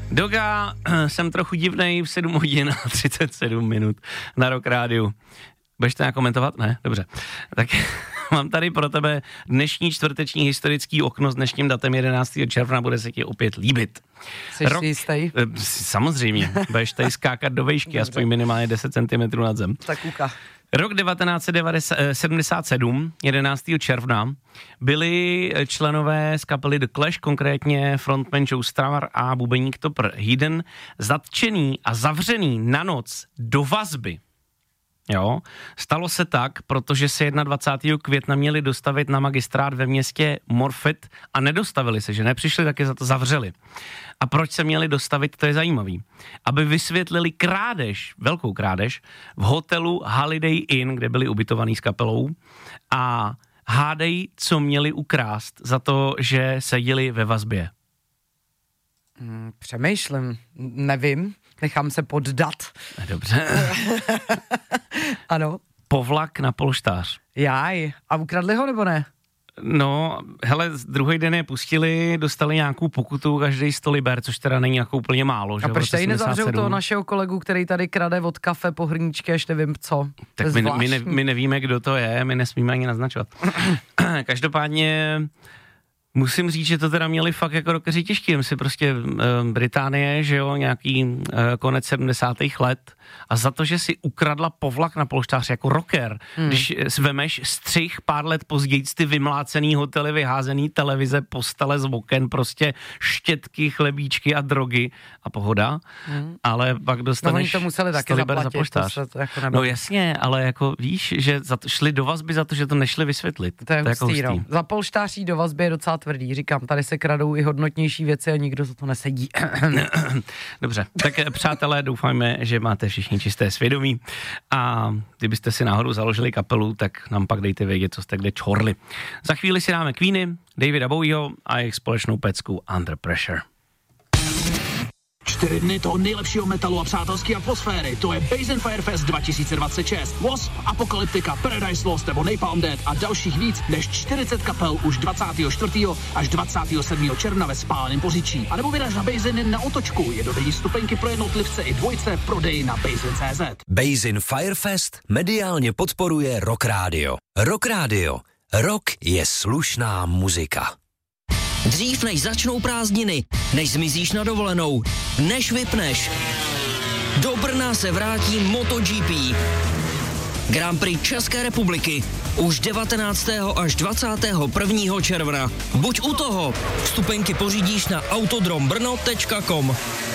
Doga, jsem trochu divnej, v 7 hodin a 37 minut na Rock Rádiu. Budeš to nějak komentovat? Ne? Dobře. Tak mám tady pro tebe dnešní čtvrteční historický okno s dnešním datem 11. června, bude se ti opět líbit. Jsi si jistý? Samozřejmě, budeš tady skákat do vejšky, aspoň minimálně 10 cm nad zem. Tak uka. Rok 1977, 11. června, byli členové z kapely The Clash, konkrétně frontman Joe Strummer a bubeník Topper Headon, zatčený a zavřený na noc do vazby. Jo, stalo se tak, protože se 21. května měli dostavit na magistrát ve městě Morfett a nedostavili se, že nepřišli, tak je za to zavřeli. A proč se měli dostavit, to je zajímavý. Aby vysvětlili krádež, velkou krádež, v hotelu Holiday Inn, kde byli ubytovaní s kapelou a hádej, co měli ukrást za to, že seděli ve vazbě. Přemýšlím, nevím, nechám se poddat. Dobře. Ano. Povlak na polštář. Jaj, a ukradli ho nebo ne? No, hele, druhý den je pustili, dostali nějakou pokutu, každý 100 liber, což teda není jako úplně málo. A proč tady nezavřou toho našeho kolegu, který tady krade od kafe po hrníčky, až nevím co? Tak my nevíme, kdo to je, my nesmíme ani naznačovat. Každopádně musím říct, že to teda měli fakt jako rockeři těžký, si prostě Británie, že jo, nějaký konec 70. let a za to, že si ukradla povlak na polštář jako rocker, když vemeš střih pár let později ty vymlácený hotely, vyházený televize, postele z oken, prostě štětky, chlebíčky a drogy a pohoda, ale pak dostaneš to museli taky zaplatit, za polštář. To jako no jasně, ale jako víš, že šli do vazby za to, že to nešli vysvětlit. To je hustý, no. Za polštáří do vazby je docela tvrdý, říkám, tady se kradou i hodnotnější věci a nikdo za to nesedí. Dobře, tak přátelé, doufáme, že máte všichni čisté svědomí a kdybyste si náhodou založili kapelu, tak nám pak dejte vědět, co jste kde čorli. Za chvíli si dáme Queeny, Davida Bowieho a jejich společnou pecku Under Pressure. 4 dny toho nejlepšího metalu a přátelské atmosféry. To je Basin Firefest 2026. Wasp, Apocalyptica, Paradise Lost nebo Napalm Death a dalších víc než 40 kapel už 24. až 27. června ve Spáleném Poříčí. A nebo vyraž na Basin na Otočku. Je dodenní stupenky pro jednotlivce i dvojce v prodeji na Basin.cz. Basin Firefest mediálně podporuje Rock Radio. Rock Radio. Rock je slušná muzika. Dřív než začnou prázdniny, než zmizíš na dovolenou, než vypneš. Do Brna se vrátí MotoGP. Grand Prix České republiky už 19. až 21. června. Buď u toho. Vstupenky pořídíš na autodrombrno.com.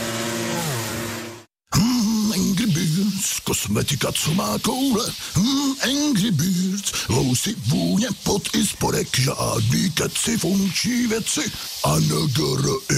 Angry Birds, kosmetika, co má koule. Angry Birds, lousy, vůně, pot i spodek, žádný keci, funkční věci. A